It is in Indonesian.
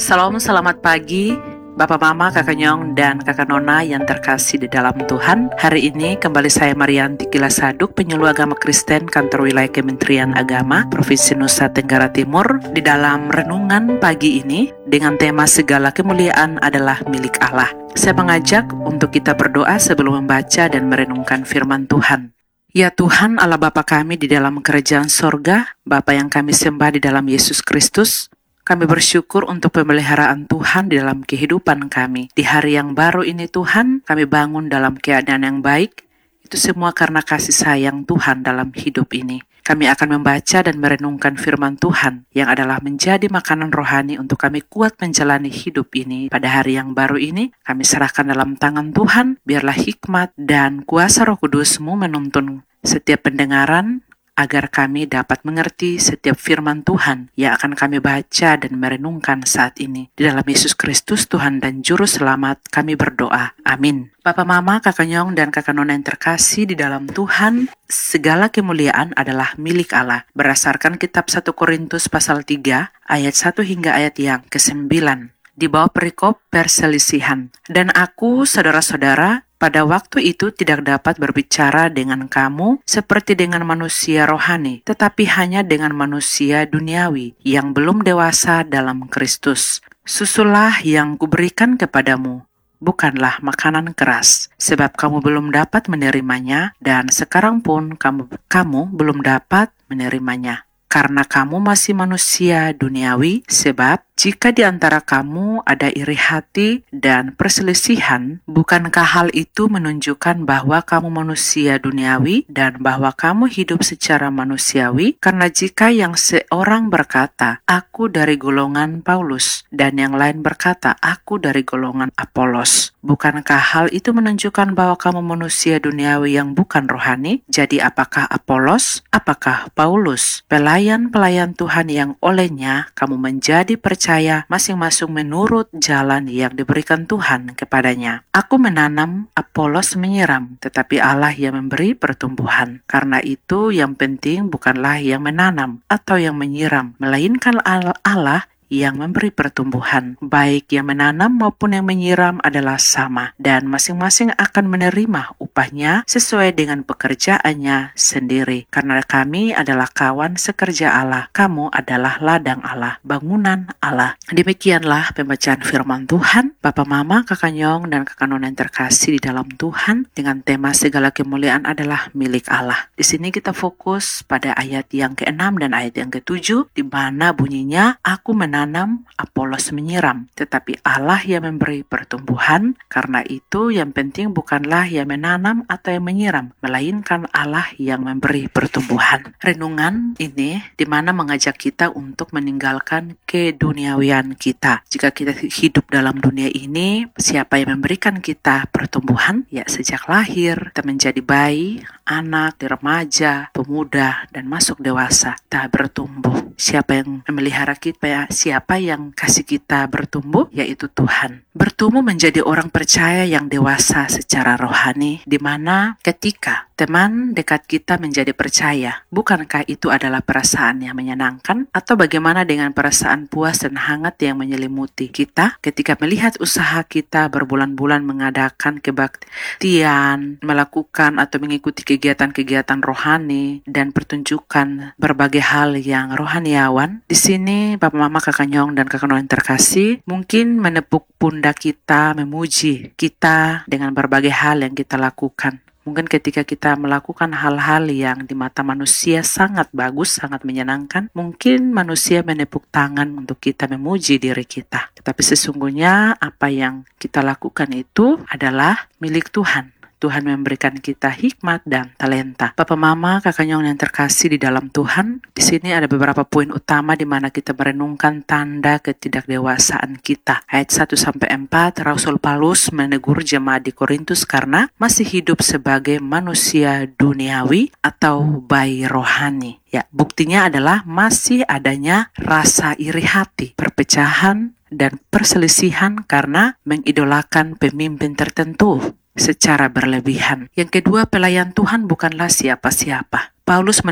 Salam, selamat pagi, Bapak Mama, Kakak Nyong, dan Kakak Nona yang terkasih di dalam Tuhan. Hari ini kembali saya Marianti Kilasaduk, penyuluh agama Kristen Kantor Wilayah Kementerian Agama Provinsi Nusa Tenggara Timur, di dalam renungan pagi ini dengan tema segala kemuliaan adalah milik Allah. Saya mengajak untuk kita berdoa sebelum membaca dan merenungkan firman Tuhan. Ya Tuhan Allah Bapa kami di dalam kerajaan sorga, Bapa yang kami sembah di dalam Yesus Kristus, kami bersyukur untuk pemeliharaan Tuhan di dalam kehidupan kami. Di hari yang baru ini Tuhan, kami bangun dalam keadaan yang baik. Itu semua karena kasih sayang Tuhan dalam hidup ini. Kami akan membaca dan merenungkan firman Tuhan yang adalah menjadi makanan rohani untuk kami kuat menjalani hidup ini. Pada hari yang baru ini, kami serahkan dalam tangan Tuhan. Biarlah hikmat dan kuasa Roh Kudus-Mu menuntun setiap pendengaran, agar kami dapat mengerti setiap firman Tuhan yang akan kami baca dan merenungkan saat ini. Di dalam Yesus Kristus, Tuhan dan Juru Selamat, kami berdoa. Amin. Bapak Mama, Kakak Nyong, dan Kakak Nona yang terkasih di dalam Tuhan, segala kemuliaan adalah milik Allah. Berdasarkan kitab 1 Korintus pasal 3, ayat 1 hingga ayat yang ke-9. Di bawah perikop perselisihan. Dan aku, saudara-saudara, pada waktu itu tidak dapat berbicara dengan kamu seperti dengan manusia rohani, tetapi hanya dengan manusia duniawi yang belum dewasa dalam Kristus. Susulah yang kuberikan kepadamu, bukanlah makanan keras, sebab kamu belum dapat menerimanya, dan sekarang pun kamu belum dapat menerimanya. Karena kamu masih manusia duniawi, sebab jika di antara kamu ada iri hati dan perselisihan, bukankah hal itu menunjukkan bahwa kamu manusia duniawi dan bahwa kamu hidup secara manusiawi? Karena jika yang seorang berkata, aku dari golongan Paulus, dan yang lain berkata, aku dari golongan Apolos, bukankah hal itu menunjukkan bahwa kamu manusia duniawi yang bukan rohani? Jadi apakah Apolos? Apakah Paulus? Pelayan-pelayan Tuhan yang olehnya kamu menjadi percaya masing-masing menurut jalan yang diberikan Tuhan kepadanya. Aku menanam, Apolos menyiram, tetapi Allah yang memberi pertumbuhan. Karena itu yang penting bukanlah yang menanam atau yang menyiram, melainkan Allah yang memberi pertumbuhan. Baik yang menanam maupun yang menyiram adalah sama, dan masing-masing akan menerima upahnya sesuai dengan pekerjaannya sendiri. Karena kami adalah kawan sekerja Allah, kamu adalah ladang Allah, bangunan Allah. Demikianlah pembacaan firman Tuhan. Bapak Mama, Kakak Nyong, dan Kakak Nona yang terkasih di dalam Tuhan, dengan tema segala kemuliaan adalah milik Allah. Di sini kita fokus pada ayat yang ke-6 dan ayat yang ke-7, di mana bunyinya, aku menanam, Apolos menyiram, tetapi Allah yang memberi pertumbuhan. Karena itu yang penting bukanlah yang menanam atau yang menyiram, melainkan Allah yang memberi pertumbuhan. Renungan ini di mana mengajak kita untuk meninggalkan keduniawian kita. Jika kita hidup dalam dunia ini, siapa yang memberikan kita pertumbuhan? Ya, sejak lahir, kita menjadi bayi, anak, remaja, pemuda, dan masuk dewasa, kita bertumbuh. Siapa yang memelihara kita? Siapa yang kasih kita bertumbuh? Yaitu Tuhan. Bertumbuh menjadi orang percaya yang dewasa secara rohani, di mana ketika teman dekat kita menjadi percaya, bukankah itu adalah perasaan yang menyenangkan? Atau bagaimana dengan perasaan puas dan hangat yang menyelimuti kita ketika melihat usaha kita berbulan-bulan mengadakan kebaktian, melakukan atau mengikuti kegiatan-kegiatan rohani dan pertunjukan berbagai hal yang rohaniawan? Di sini Bapak Mama, Kakak Nyong, dan Kakak Nona yang terkasih mungkin menepuk pundak kita, memuji kita dengan berbagai hal yang kita lakukan. Mungkin ketika kita melakukan hal-hal yang di mata manusia sangat bagus, sangat menyenangkan, mungkin manusia menepuk tangan untuk kita memuji diri kita. Tetapi sesungguhnya apa yang kita lakukan itu adalah milik Tuhan. Tuhan memberikan kita hikmat dan talenta. Bapak Mama, Kakak Nyong yang terkasih di dalam Tuhan, di sini ada beberapa poin utama di mana kita merenungkan tanda ketidakdewasaan kita. Ayat 1-4, Rasul Paulus menegur jemaat di Korintus karena masih hidup sebagai manusia duniawi atau bayi rohani. Ya, buktinya adalah masih adanya rasa iri hati, perpecahan, dan perselisihan karena mengidolakan pemimpin tertentu secara berlebihan. Yang kedua, pelayan Tuhan bukanlah siapa-siapa. Paulus